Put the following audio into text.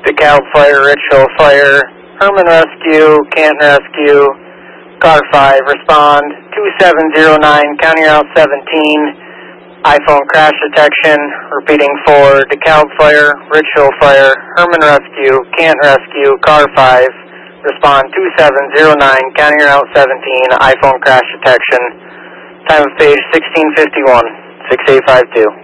DeKalb Fire, Richville Fire, Herman Rescue, Canton Rescue, Car 5, respond 2709, County Route 17, iPhone crash detection, repeating for DeKalb Fire, Richville Fire, Herman Rescue, Canton Rescue, Car 5, respond 2709, County Route 17, iPhone crash detection, time of page 1651, 6852.